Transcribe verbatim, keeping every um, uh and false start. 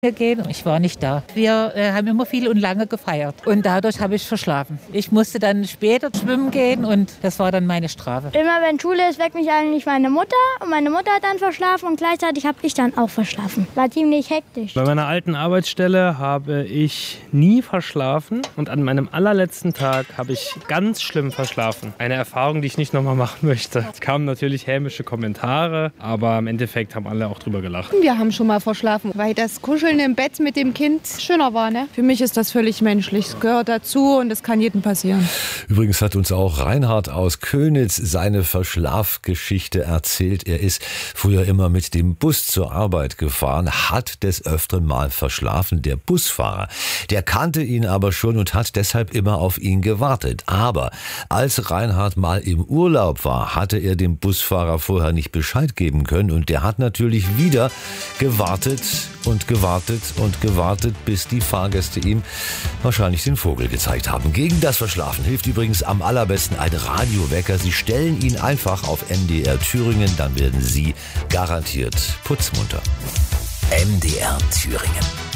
gehen. Ich war nicht da. Wir äh, haben immer viel und lange gefeiert und dadurch habe ich verschlafen. Ich musste dann später schwimmen gehen und das war dann meine Strafe. Immer wenn Schule ist, weckt mich eigentlich meine Mutter und meine Mutter hat dann verschlafen und gleichzeitig habe ich dann auch verschlafen. War ziemlich hektisch. Bei meiner alten Arbeitsstelle habe ich nie verschlafen und an meinem allerletzten Tag habe ich ganz schlimm verschlafen. Eine Erfahrung, die ich nicht nochmal machen möchte. Es kamen natürlich hämische Kommentare, aber im Endeffekt haben alle auch drüber gelacht. Wir haben schon mal verschlafen, weil das Kuscheln im Bett mit dem Kind schöner war, ne? Für mich ist das völlig menschlich. Es gehört dazu und es kann jedem passieren. Übrigens hat uns auch Reinhard aus Könitz seine Verschlafgeschichte erzählt. Er ist früher immer mit dem Bus zur Arbeit gefahren, hat des Öfteren mal verschlafen. Der Busfahrer, der kannte ihn aber schon und hat deshalb immer auf ihn gewartet. Aber als Reinhard mal im Urlaub war, hatte er dem Busfahrer vorher nicht Bescheid geben können und der hat natürlich wieder gewartet und gewartet und gewartet, bis die Fahrgäste ihm wahrscheinlich den Vogel gezeigt haben. Gegen das Verschlafen hilft übrigens am allerbesten ein Radiowecker. Sie stellen ihn einfach auf M D R Thüringen, dann werden Sie garantiert putzmunter. M D R Thüringen.